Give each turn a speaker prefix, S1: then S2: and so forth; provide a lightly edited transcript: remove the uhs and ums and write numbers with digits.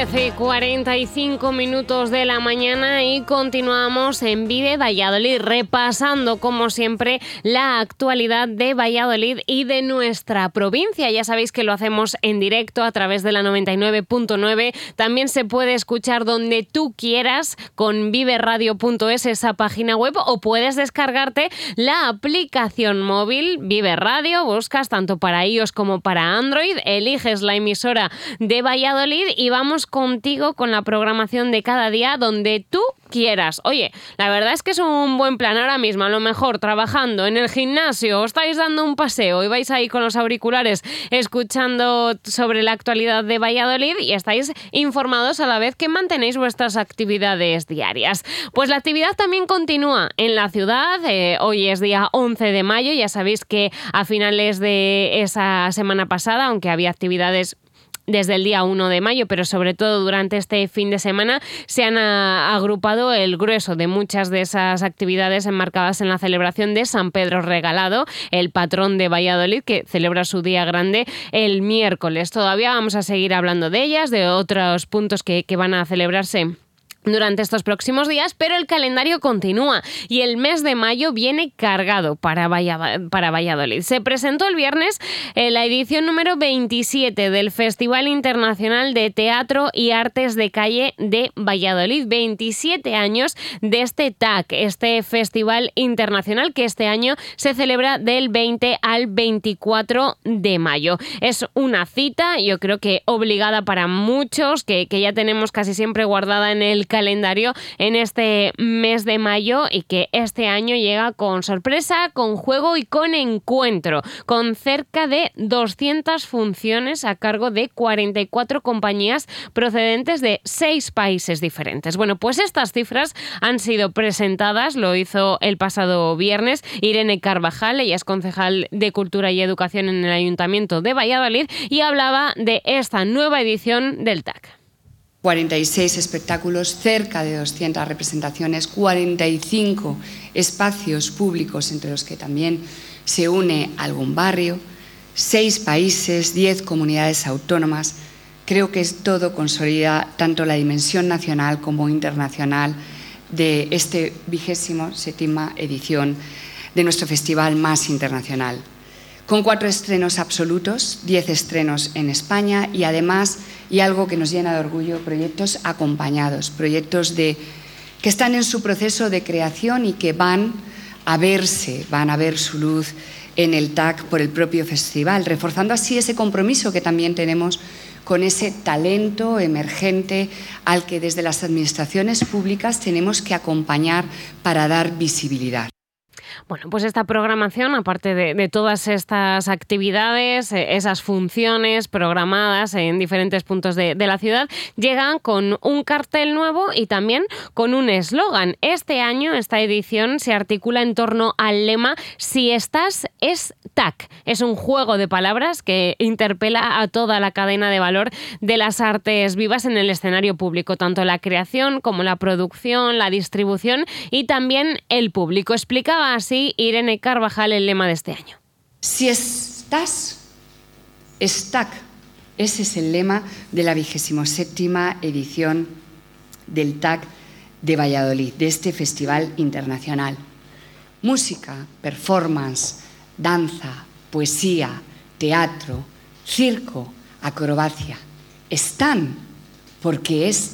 S1: 10:45 de la mañana y continuamos en Vive Valladolid, repasando como siempre la actualidad de Valladolid y de nuestra provincia. Ya sabéis que lo hacemos en directo a través de la 99.9. También se puede escuchar donde tú quieras con viveradio.es, esa página web, o puedes descargarte la aplicación móvil Vive Radio. Buscas tanto para iOS como para Android, eliges la emisora de Valladolid y vamos contigo con la programación de cada día donde tú quieras. Oye, la verdad es que es un buen plan ahora mismo. A lo mejor trabajando en el gimnasio, os estáis dando un paseo y vais ahí con los auriculares escuchando sobre la actualidad de Valladolid y estáis informados a la vez que mantenéis vuestras actividades diarias. Pues la actividad también continúa en la ciudad. Hoy es día 11 de mayo. Ya sabéis que a finales de esa semana pasada, aunque había actividades desde el día 1 de mayo, pero sobre todo durante este fin de semana, se han agrupado el grueso de muchas de esas actividades enmarcadas en la celebración de San Pedro Regalado, el patrón de Valladolid, que celebra su día grande el miércoles. Todavía vamos a seguir hablando de ellas, de otros puntos que van a celebrarse durante estos próximos días, pero el calendario continúa y el mes de mayo viene cargado para Valladolid. Se presentó el viernes la edición número 27 del Festival Internacional de Teatro y Artes de Calle de Valladolid. 27 años de este TAC, este Festival Internacional que este año se celebra del 20 al 24 de mayo. Es una cita, yo creo que obligada para muchos, que ya tenemos casi siempre guardada en el calendario en este mes de mayo y que este año llega con sorpresa, con juego y con encuentro, con cerca de 200 funciones a cargo de 44 compañías procedentes de 6 países diferentes. Bueno, pues estas cifras han sido presentadas, lo hizo el pasado viernes Irene Carvajal, ella es concejal de Cultura y Educación en el Ayuntamiento de Valladolid y hablaba de esta nueva edición del TAC.
S2: 46 espectáculos, cerca de 200 representaciones, 45 espacios públicos entre los que también se une algún barrio, 6 países, 10 comunidades autónomas. Creo que todo consolida tanto la dimensión nacional como internacional de este 27ª edición de nuestro festival más internacional. Con 4 estrenos absolutos, 10 estrenos en España y además, y algo que nos llena de orgullo, proyectos acompañados, proyectos que están en su proceso de creación y que van a ver su luz en el TAC por el propio festival, reforzando así ese compromiso que también tenemos con ese talento emergente al que desde las administraciones públicas tenemos que acompañar para dar visibilidad.
S1: Bueno, pues esta programación, aparte de todas estas actividades, esas funciones programadas en diferentes puntos de la ciudad, llegan con un cartel nuevo y también con un eslogan. Este año, esta edición se articula en torno al lema "Si estás, es TAC". Es un juego de palabras que interpela a toda la cadena de valor de las artes vivas en el escenario público, tanto la creación como la producción, la distribución y también el público. Explicaba así Irene Carvajal el lema de este año.
S2: Si estás, es TAC. Ese es el lema de la 27ª edición del TAC de Valladolid, de este festival internacional. Música, performance, danza, poesía, teatro, circo, acrobacia. Están porque es